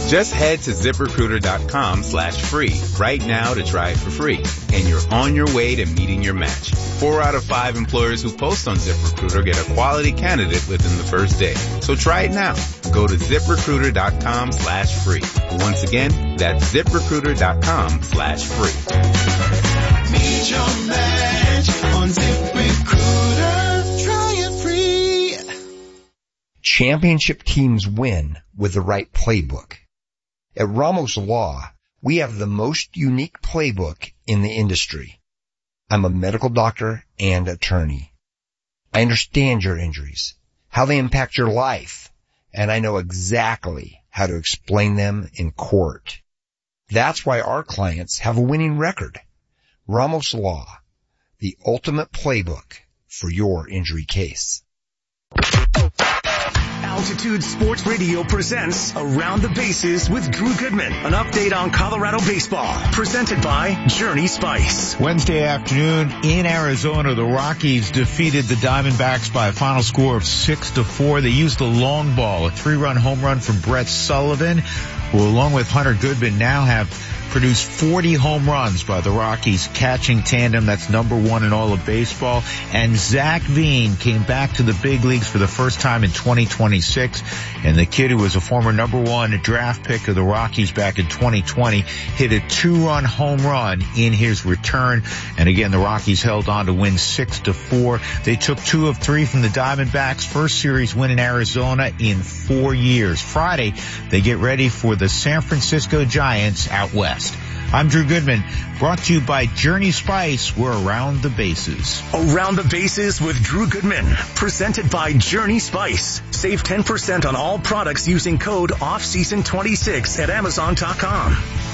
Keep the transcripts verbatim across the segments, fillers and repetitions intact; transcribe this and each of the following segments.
Just head to ZipRecruiter.com slash free right now to try it for free. And you're on your way to meeting your match. Four out of five employers who post on ZipRecruiter get a quality candidate within the first day. So try it now. Go to ZipRecruiter.com slash free. Once again, that's ZipRecruiter.com slash free. Meet your match on ZipRecruiter. Try it free. Championship teams win with the right playbook. At Ramos Law, we have the most unique playbook in the industry. I'm a medical doctor and attorney. I understand your injuries, how they impact your life, and I know exactly how to explain them in court. That's why our clients have a winning record. Ramos Law, the ultimate playbook for your injury case. Altitude Sports Radio presents Around the Bases with Drew Goodman. An update on Colorado baseball. Presented by Journey Spice. Wednesday afternoon in Arizona, the Rockies defeated the Diamondbacks by a final score of six to four. They used the long ball, a three-run home run from Brett Sullivan, who along with Hunter Goodman now have produced forty home runs by the Rockies catching tandem. That's number one in all of baseball. And Zach Veen came back to the big leagues for the first time in twenty twenty-six. And the kid who was a former number one draft pick of the Rockies back in twenty twenty hit a two-run home run in his return. And again, the Rockies held on to win six to four. They took two of three from the Diamondbacks. First series win in Arizona in four years. Friday, they get ready for the San Francisco Giants out west. I'm Drew Goodman, brought to you by Journey Spice. We're around the bases. Around the Bases with Drew Goodman, presented by Journey Spice. Save ten percent on all products using code off season twenty-six at Amazon dot com.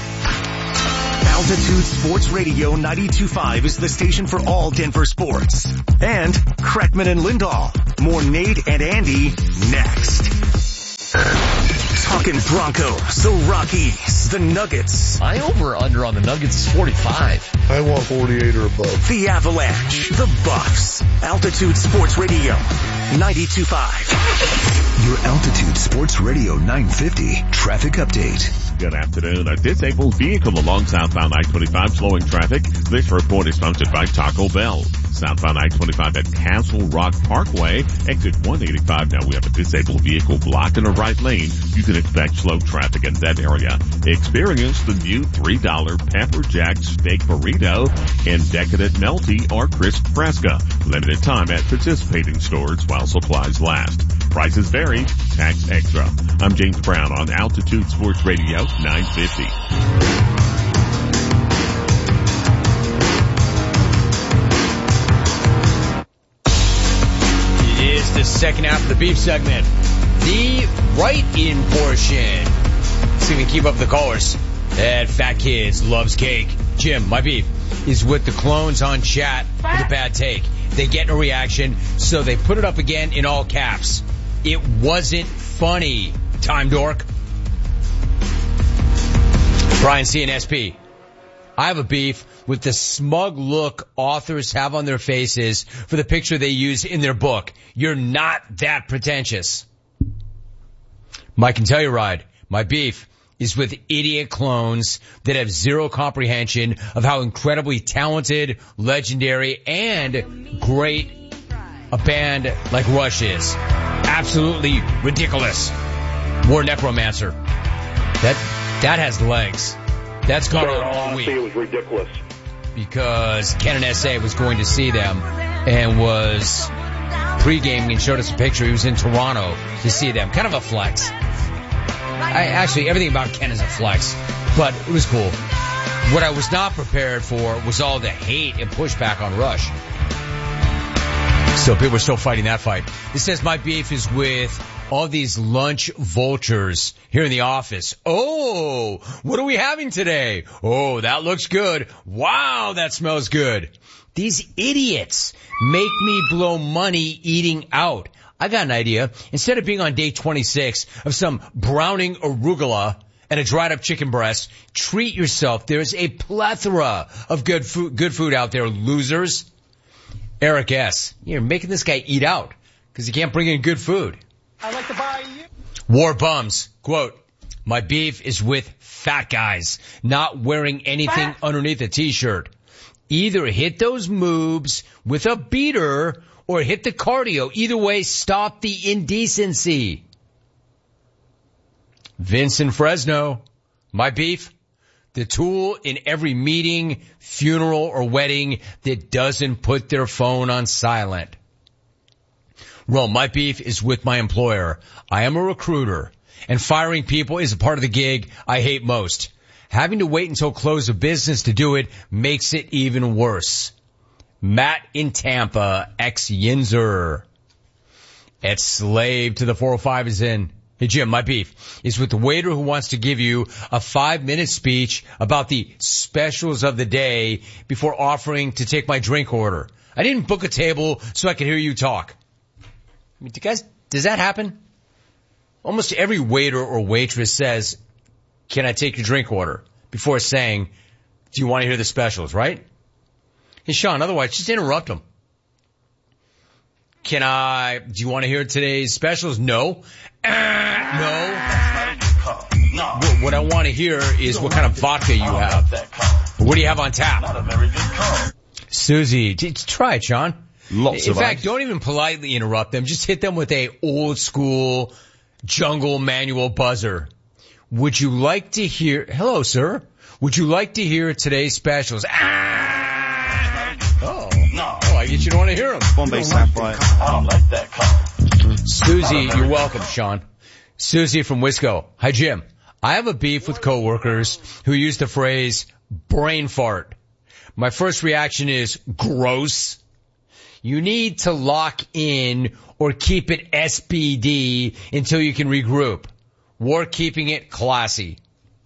Altitude Sports Radio ninety-two point five is the station for all Denver sports. And Kreckman and Lindahl. More Nate and Andy next. Talking Broncos, the Rockies, the Nuggets. My over-under on the Nuggets is forty-five. I want forty-eight or above. The Avalanche, the Buffs. Altitude Sports Radio ninety-two point five. Your Altitude Sports Radio nine fifty traffic update. Good afternoon. A disabled vehicle along southbound I twenty-five slowing traffic. This report is sponsored by Taco Bell. Southbound I twenty-five at Castle Rock Parkway. Exit one eighty-five. Now we have a disabled vehicle blocking a right lane. You can expect slow traffic in that area. Experience the new three dollar Pepper Jack Steak Burrito in Decadent Melty or Crisp Fresca. Limited time at participating stores while supplies last. Prices vary. Tax extra. I'm James Brown on Altitude Sports Radio nine fifty. It is the second half of the beef segment. The write-in portion. See if we can keep up the callers. That Fat Kids loves cake. Jim, my beef, is with the clones on chat with a bad take. They get a reaction, so they put it up again in all caps. It wasn't funny, Time Dork. Brian C and S P. I have a beef with the smug look authors have on their faces for the picture they use in their book. You're not that pretentious. Mike and Telluride, my beef is with idiot clones that have zero comprehension of how incredibly talented, legendary, and great a band like Rush is. Absolutely ridiculous. War Necromancer. That, that has legs. That's gone on all week. It was ridiculous. Because Ken and S A was going to see them and was pre-gaming and showed us a picture. He was in Toronto to see them. Kind of a flex. I, actually, everything about Ken is a flex, but it was cool. What I was not prepared for was all the hate and pushback on Rush. So people are still fighting that fight. It says my beef is with all these lunch vultures here in the office. Oh, what are we having today? Oh, that looks good. Wow, that smells good. These idiots make me blow money eating out. I got an idea. Instead of being on day twenty-six of some browning arugula and a dried up chicken breast, treat yourself. There's a plethora of good food, good food out there, losers. Eric S., you're making this guy eat out because he can't bring in good food. I'd like to buy you. War bums. Quote, My beef is with fat guys not wearing anything underneath a t-shirt. Either hit those moves with a beater or hit the cardio. Either way, stop the indecency. Vincent Fresno. My beef. The tool in every meeting, funeral, or wedding that doesn't put their phone on silent. Rome, my beef is with my employer. I am a recruiter, and firing people is a part of the gig I hate most. Having to wait until close of business to do it makes it even worse. Matt in Tampa, ex-Yinzer. At Slave to the four oh five is in. Hey Jim, my beef is with the waiter who wants to give you a five-minute speech about the specials of the day before offering to take my drink order. I didn't book a table so I could hear you talk. I mean, do guys, does that happen? Almost every waiter or waitress says, can I take your drink order? Before saying, do you want to hear the specials, right? Hey Sean, otherwise just interrupt them. Can I, do you want to hear today's specials? No. Uh, no. What, what I want to hear is what kind of vodka you have. What do you have on tap? Susie, try it, Sean. Lots In of fact, ice. don't even politely interrupt them. Just hit them with a old school jungle manual buzzer. Would you like to hear, hello sir, would you like to hear today's specials? Ah! Oh, oh, I guess you don't want to hear them. One base sample. I don't like that color. Susie, you're welcome, Sean. Susie from Wisco. Hi, Jim. I have a beef with coworkers who use the phrase brain fart. My first reaction is gross. You need to lock in or keep it S B D until you can regroup. We're keeping it classy.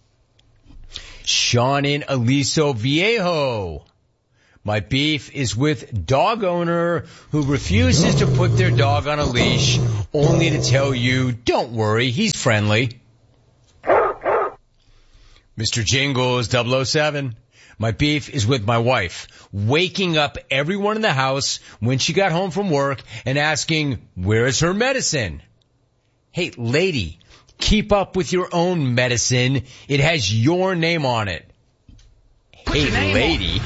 Sean in Aliso Viejo. My beef is with dog owner who refuses to put their dog on a leash only to tell you, don't worry, he's friendly. Mister Jingles double oh seven. My beef is with my wife, waking up everyone in the house when she got home from work and asking, where's her medicine? Hey, lady, keep up with your own medicine. It has your name on it. Put Hey, lady.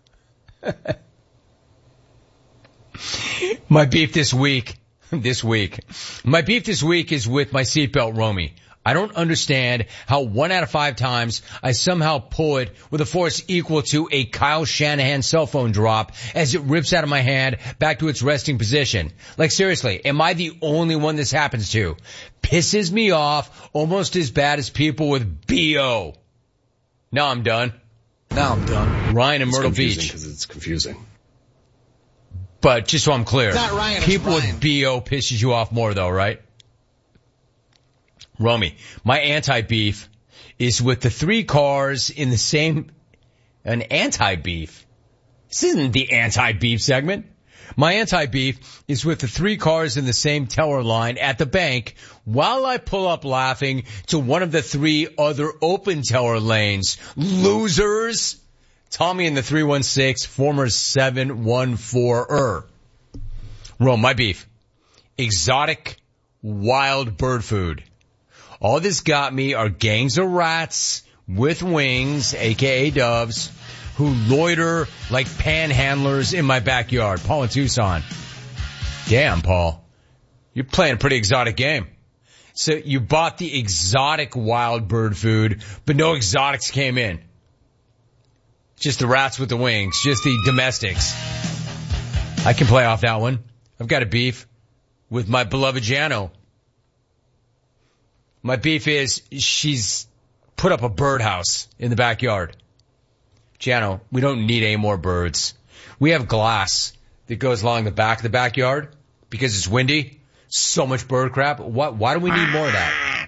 My beef this week, this week, my beef this week is with my seatbelt, Romy. I don't understand how one out of five times I somehow pull it with a force equal to a Kyle Shanahan cell phone drop as it rips out of my hand back to its resting position. Like seriously, am I the only one this happens to? Pisses me off almost as bad as people with B O. Now I'm done. Now I'm done. Ryan in It's Myrtle confusing Beach. because it's confusing. But just so I'm clear, Not Ryan, it's people Ryan. with B O pisses you off more though, right? Romy, my anti-beef is with the three cars in the same, an anti-beef. This isn't the anti-beef segment. My anti-beef is with the three cars in the same teller line at the bank while I pull up laughing to one of the three other open teller lanes. Losers! Tommy in the three one six, former seven one four-er. Rome, my beef. Exotic, wild bird food. All this got me are gangs of rats with wings, aka doves, who loiter like panhandlers in my backyard. Paul in Tucson. Damn, Paul. You're playing a pretty exotic game. So you bought the exotic wild bird food, but no exotics came in. Just the rats with the wings, just the domestics. I can play off that one. I've got a beef with my beloved Jano. My beef is she's put up a birdhouse in the backyard. Jano, we don't need any more birds. We have glass that goes along the back of the backyard because it's windy. So much bird crap. Why, why do we need more of that?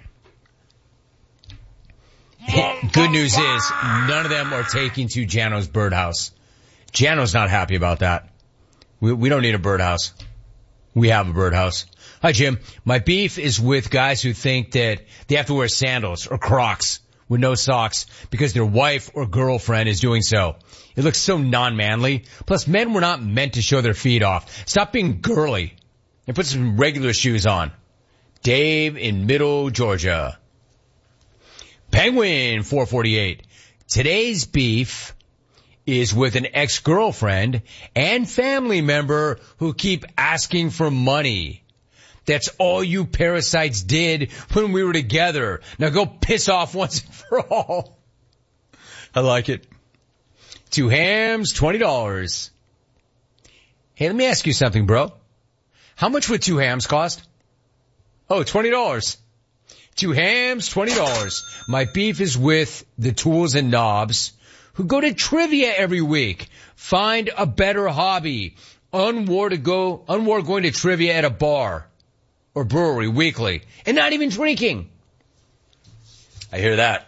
Good news is none of them are taking to Jano's birdhouse. Jano's not happy about that. We, we don't need a birdhouse. We have a birdhouse. Hi, Jim. My beef is with guys who think that they have to wear sandals or Crocs with no socks because their wife or girlfriend is doing so. It looks so non-manly. Plus, men were not meant to show their feet off. Stop being girly and put some regular shoes on. Dave in Middle Georgia. Penguin four forty-eight. Today's beef is with an ex-girlfriend and family member who keep asking for money. That's all you parasites did when we were together. Now go piss off once and for all. I like it. Two hams, twenty dollars. Hey, let me ask you something, bro. How much would two hams cost? Oh, twenty dollars. Two hams, twenty dollars. My beef is with the tools and knobs who go to trivia every week. Find a better hobby. Unwar to go, unwar going to trivia at a bar or brewery weekly and not even drinking. I hear that.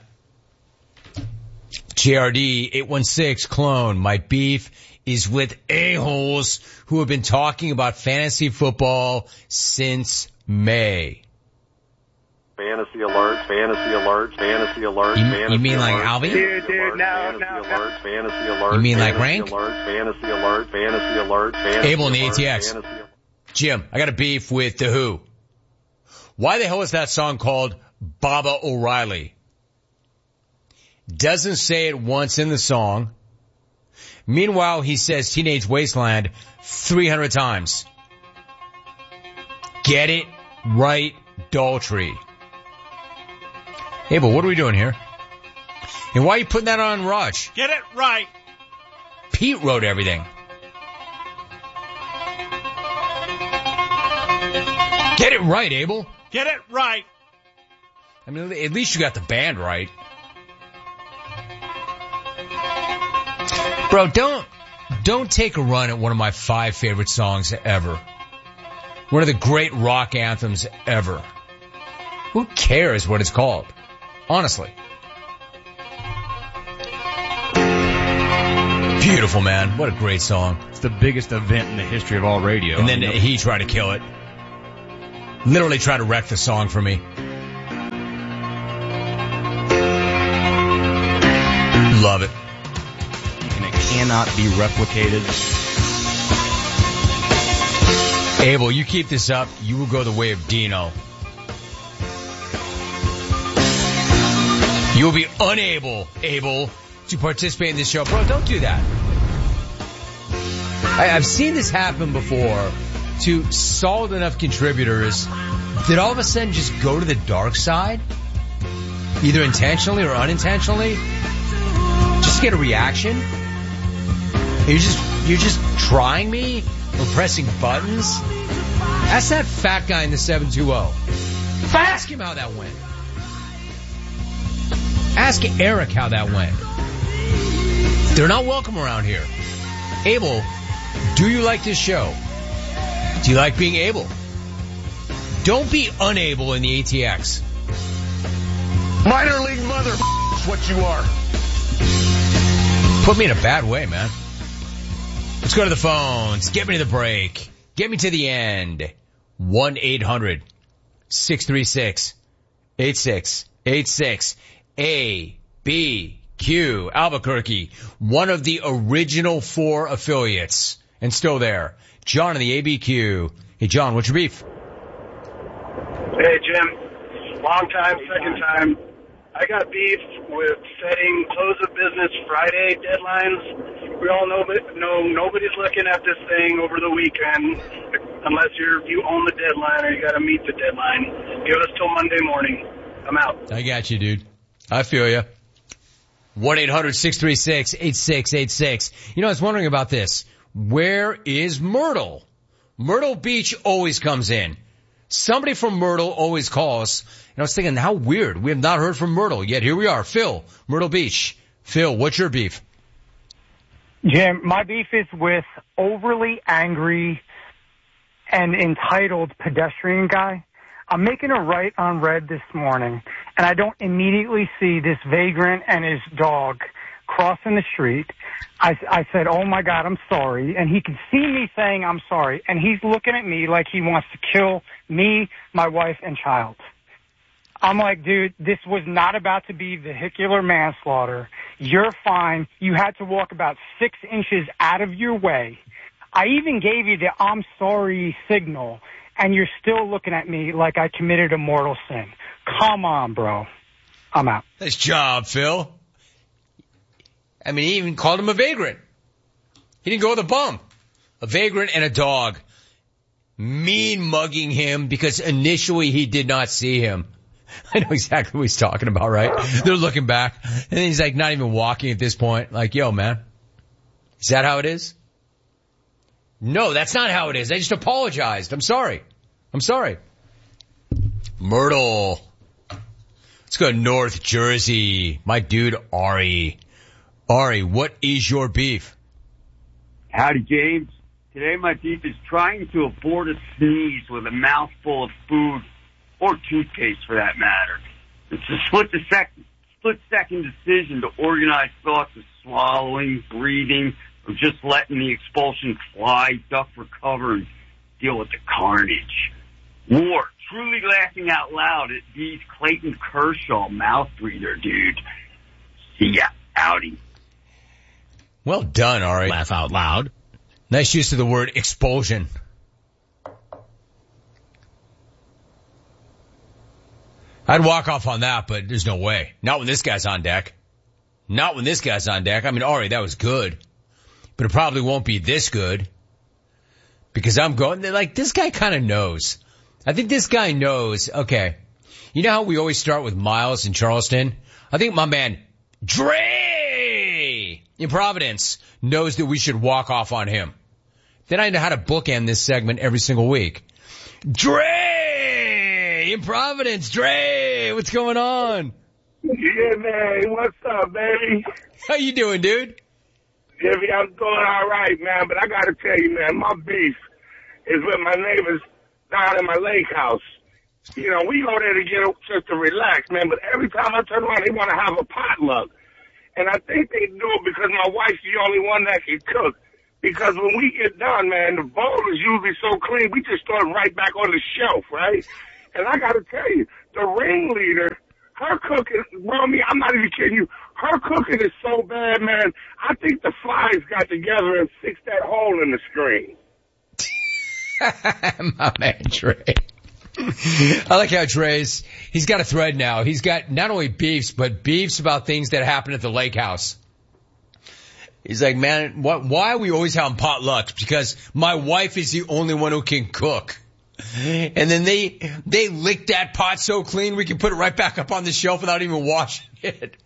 J R D eight one six clone. My beef is with a-holes who have been talking about fantasy football since May. Fantasy alert, fantasy alert, fantasy alert, You, fantasy you mean like alert, Alvin? Dude, dude, no, no, alert, fantasy alert, You mean like fantasy rank? alert, fantasy alert, fantasy alert, fantasy Abel in the alert, A T X. fantasy alert. Jim, I got a beef with The Who. Why the hell is that song called Baba O'Reilly? Doesn't say it once in the song. Meanwhile, he says Teenage Wasteland three hundred times. Get it right, Daltrey. Abel, what are we doing here? And why are you putting that on Raj? Get it right. Pete wrote everything. Get it right, Abel. Get it right. I mean, at least you got the band right. Bro, don't, don't take a run at one of my five favorite songs ever. One of the great rock anthems ever. Who cares what it's called? Honestly. Beautiful, man. What a great song. It's the biggest event in the history of all radio. And then I mean, he tried to kill it. Literally tried to wreck the song for me. Love it. And it cannot be replicated. Abel, you keep this up, you will go the way of Dino. You will be unable, Abel, to participate in this show. Bro, don't do that. I, I've seen this happen before to solid enough contributors that all of a sudden just go to the dark side, either intentionally or unintentionally, just to get a reaction. You're just, you're just trying me or pressing buttons. Ask that fat guy in the seven two zero. Ask him how that went. Ask Eric how that went. They're not welcome around here. Abel, do you like this show? Do you like being able? Don't be unable in the A T X. Minor league mother is what you are. Put me in a bad way, man. Let's go to the phones. Get me to the break. Get me to the end. one eight hundred six three six eight six eight six. A B Q Albuquerque, one of the original four affiliates, and still there. John in the A B Q. Hey, John, what's your beef? Hey, Jim. Long time, second time. I got beef with setting close of business Friday deadlines. We all know that no nobody's looking at this thing over the weekend unless you're you own the deadline or you got to meet the deadline. Give us till Monday morning. I'm out. I got you, dude. I feel you. one eight hundred six three six eight six eight six. You know, I was wondering about this. Where is Myrtle? Myrtle Beach always comes in. Somebody from Myrtle always calls. And I was thinking, how weird. We have not heard from Myrtle yet. Here we are. Phil, Myrtle Beach. Phil, what's your beef? Jim, my beef is with overly angry and entitled pedestrian guy. I'm making a right on red this morning, and I don't immediately see this vagrant and his dog crossing the street. I, I said, oh, my God, I'm sorry. And he can see me saying I'm sorry, and he's looking at me like he wants to kill me, my wife, and child. I'm like, dude, this was not about to be vehicular manslaughter. You're fine. You had to walk about six inches out of your way. I even gave you the I'm sorry signal, and you're still looking at me like I committed a mortal sin. Come on, bro. I'm out. Nice job, Phil. I mean, he even called him a vagrant. He didn't go with a bum. A vagrant and a dog. Mean mugging him because initially he did not see him. I know exactly what he's talking about, right? They're looking back, and he's like not even walking at this point. Like, yo, man, is that how it is? No, that's not how it is. I just apologized. I'm sorry. I'm sorry. Myrtle. Let's go to North Jersey. My dude, Ari. Ari, what is your beef? Howdy, James. Today my beef is trying to afford a sneeze with a mouthful of food or toothpaste for that matter. It's a split second, split second decision to organize thoughts of swallowing, breathing, or just letting the expulsion fly, duck for cover, and deal with the carnage. War, truly laughing out loud at B's Clayton Kershaw mouth breather, dude. See ya, howdy. Well done, Ari. Laugh out loud. Nice use of the word expulsion. I'd walk off on that, but there's no way. Not when this guy's on deck. Not when this guy's on deck. I mean, Ari, that was good. But it probably won't be this good. Because I'm going, like, this guy kind of knows. I think this guy knows, okay. You know how we always start with Miles in Charleston? I think my man, Dre, in Providence, knows that we should walk off on him. Then I know how to bookend this segment every single week. Dre, in Providence, Dre, what's going on? Yeah, man, what's up, baby? How you doing, dude? Yeah, I'm doing all right, man, but I got to tell you, man, my beef is with my neighbors down in my lake house. You know, we go there to get just to relax, man, but every time I turn around, they want to have a potluck. And I think they do it because my wife's the only one that can cook. Because when we get done, man, the bowl is usually so clean, we just throw it right back on the shelf, right? And I got to tell you, the ringleader, her cooking, well, me, I'm not even kidding you, her cooking is so bad, man, I think the flies got together and fixed that hole in the screen. My man, Dre. I like how Dre's, he's got a thread now. He's got not only beefs, but beefs about things that happen at the lake house. He's like, man, what, why are we always having potlucks? Because my wife is the only one who can cook. And then they, they lick that pot so clean we can put it right back up on the shelf without even washing it.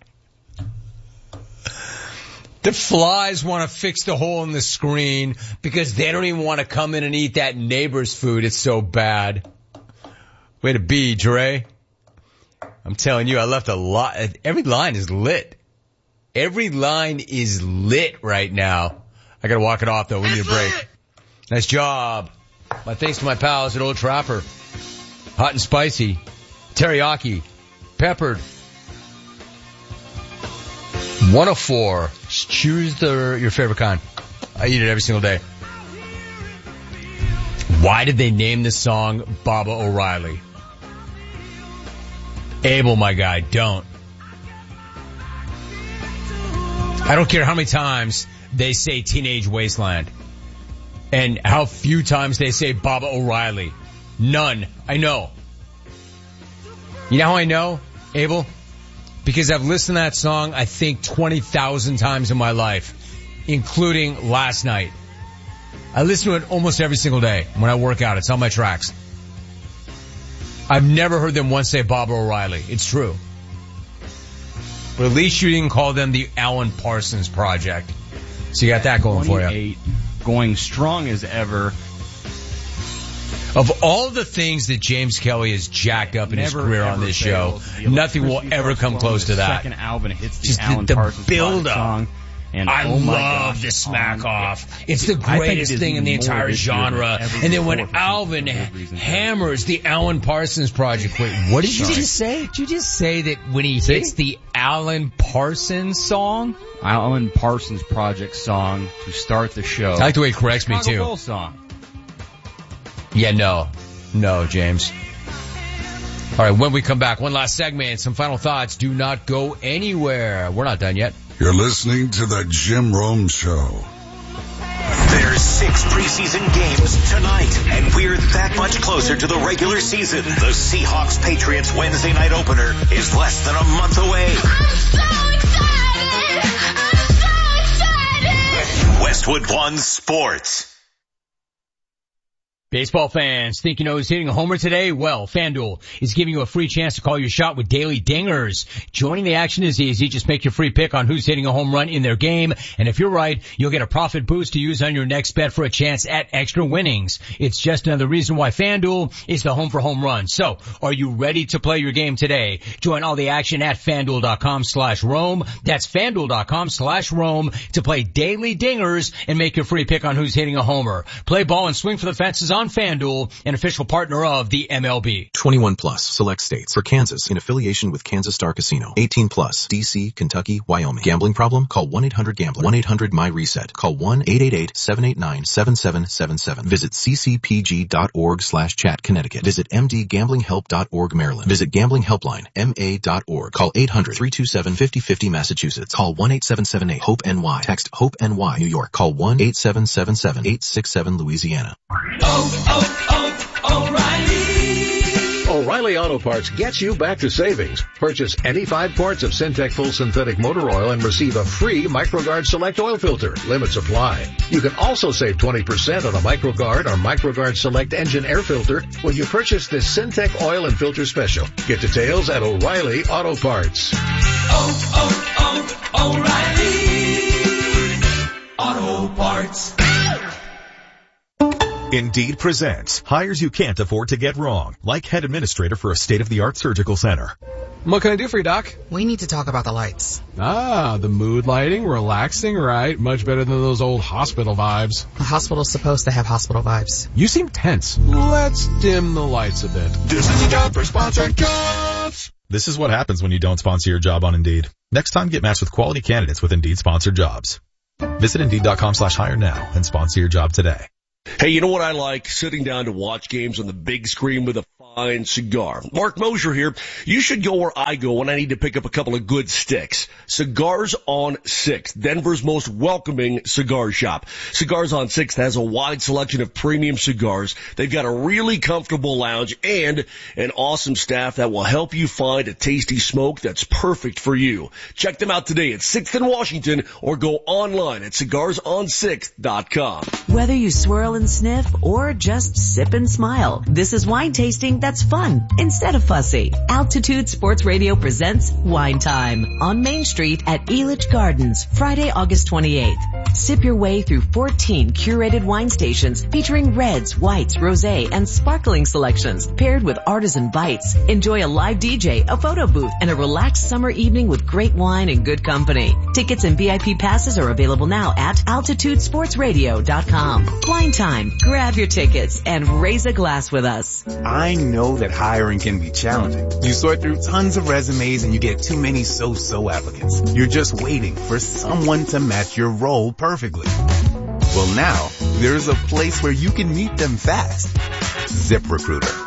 The flies want to fix the hole in the screen because they don't even want to come in and eat that neighbor's food. It's so bad. Way to be, Dre. I'm telling you, I left a lot. Every line is lit. Every line is lit right now. I gotta walk it off though. We need a break. Nice job. My thanks to my pals at Old Trapper. Hot and spicy. Teriyaki. Peppered. one oh four. Choose the, your favorite kind. I eat it every single day. Why did they name this song Baba O'Reilly? Abel, my guy, don't. I don't care how many times they say Teenage Wasteland and how few times they say Baba O'Reilly. None. I know. You know how I know, Abel? Because I've listened to that song, I think, twenty thousand times in my life, including last night. I listen to it almost every single day when I work out. It's on my tracks. I've never heard them once say Baba O'Reilly. It's true. But at least you didn't call them the Alan Parsons Project. So you got that going for you. Going strong as ever. Of all the things that James Kelly has jacked up in his career on this show, nothing will ever come close to that. Second album hits the Just Alan the, the Parsons build up. song. And I oh my love gosh, the smack um, off. It's the I think greatest it is thing in the more entire this year than genre. ever And then when before for Alvin some reason. hammers the Alan Parsons Project, wait, what did you Sorry. just say? Did you just say that when he See? hits the Alan Parsons song? Alan Parsons Project song to start the show. I like the way he corrects me Chicago too. Bulls song. Yeah, no. No, James. All right, when we come back, one last segment, some final thoughts. Do not go anywhere. We're not done yet. You're listening to the Jim Rome Show. There There's six preseason games tonight, and we're that much closer to the regular season. The Seahawks-Patriots Wednesday night opener is less than a month away. I'm so excited! I'm so excited! Westwood One Sports. Baseball fans, think you know who's hitting a homer today? Well, FanDuel is giving you a free chance to call your shot with daily dingers. Joining the action is easy. Just make your free pick on who's hitting a home run in their game. And if you're right, you'll get a profit boost to use on your next bet for a chance at extra winnings. It's just another reason why FanDuel is the home for home runs. So, are you ready to play your game today? Join all the action at FanDuel.com slash Rome. That's FanDuel.com slash Rome to play daily dingers and make your free pick on who's hitting a homer. Play ball and swing for the fences on FanDuel, an official partner of the M L B. twenty-one plus, select states. For Kansas, in affiliation with Kansas Star Casino. eighteen plus, D C, Kentucky, Wyoming. Gambling problem? Call one eight hundred gambler. one eight hundred my reset. Call one eight eight eight seven eight nine seven seven seven seven. Visit ccpg.org slash chat Connecticut. Visit m d gambling help dot org Maryland. Visit Gambling Helpline, M A dot org. Call eight hundred three two seven five oh five oh Massachusetts. Call one eight seven seven eight hope N Y. Text HOPE-NY New York. Call one eight seven seven seven eight six seven Louisiana. Oh, oh, oh, O'Reilly. O'Reilly Auto Parts gets you back to savings. Purchase any five quarts of Syntec Full Synthetic Motor Oil and receive a free MicroGuard Select Oil Filter. Limits apply. You can also save twenty percent on a MicroGuard or MicroGuard Select Engine Air Filter when you purchase this Syntec Oil and Filter Special. Get details at O'Reilly Auto Parts. Oh, oh, oh, O'Reilly Auto Parts. Indeed presents hires you can't afford to get wrong, like head administrator for a state-of-the-art surgical center. What can I do for you, Doc? We need to talk about the lights. Ah, the mood lighting, relaxing, right? Much better than those old hospital vibes. The hospital's supposed to have hospital vibes. You seem tense. Let's dim the lights a bit. This is a job for sponsored jobs. This is what happens when you don't sponsor your job on Indeed. Next time, get matched with quality candidates with Indeed sponsored jobs. Visit Indeed.com slash hire now and sponsor your job today. Hey, you know what I like? Sitting down to watch games on the big screen with a fine cigar. Mark Mosier here. You should go where I go when I need to pick up a couple of good sticks. Cigars on sixth, Denver's most welcoming cigar shop. Cigars on sixth has a wide selection of premium cigars. They've got a really comfortable lounge and an awesome staff that will help you find a tasty smoke that's perfect for you. Check them out today at sixth and Washington or go online at cigars on sixth dot com. Whether you swirl and sniff or just sip and smile, this is wine tasting that's fun instead of fussy. Altitude Sports Radio presents Wine Time on Main Street at Elitch Gardens, Friday, August twenty-eighth. Sip your way through fourteen curated wine stations featuring reds, whites, rosé, and sparkling selections paired with artisan bites. Enjoy a live D J, a photo booth, and a relaxed summer evening with great wine and good company. Tickets and V I P passes are available now at altitude sports radio dot com. Wine Time. Grab your tickets and raise a glass with us. I know that hiring can be challenging. You sort through tons of resumes and you get too many so-so applicants. You're just waiting for someone to match your role perfectly. Well, now there's a place where you can meet them fast. ZipRecruiter.